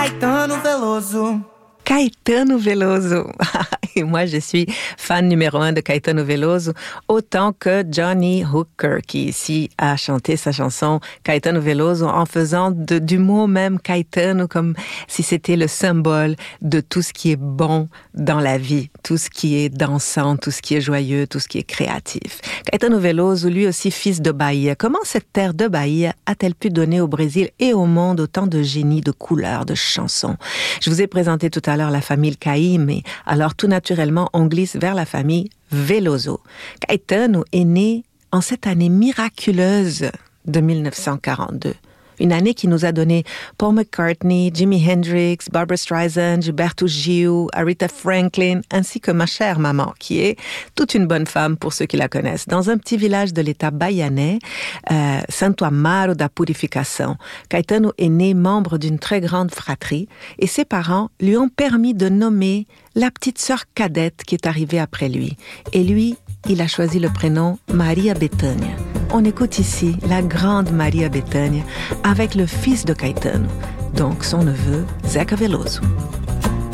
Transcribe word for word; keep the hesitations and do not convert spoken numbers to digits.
Caetano Veloso. Caetano Veloso. Et moi, je suis fan numéro un de Caetano Veloso, autant que Johnny Hooker, qui ici a chanté sa chanson Caetano Veloso en faisant de, du mot même Caetano comme si c'était le symbole de tout ce qui est bon dans la vie, tout ce qui est dansant, tout ce qui est joyeux, tout ce qui est créatif. Caetano Veloso, lui aussi fils de Bahia. Comment cette terre de Bahia a-t-elle pu donner au Brésil et au monde autant de génie, de couleurs, de chansons? Je vous ai présenté tout à l'heure la famille Caïm, et alors tout naturellement, on glisse vers la famille Veloso. Caetano est né en cette année miraculeuse de dix-neuf cent quarante-deux. Une année qui nous a donné Paul McCartney, Jimi Hendrix, Barbra Streisand, Gilberto Gil, Aretha Franklin, ainsi que ma chère maman, qui est toute une bonne femme pour ceux qui la connaissent. Dans un petit village de l'état bahianais, euh, Santo Amaro da Purificação, Caetano est né membre d'une très grande fratrie et ses parents lui ont permis de nommer la petite sœur cadette qui est arrivée après lui. Et lui, il a choisi le prénom Maria Bethânia. On écoute ici la grande Maria Bethânia avec le fils de Caetano, donc son neveu Zeca Veloso.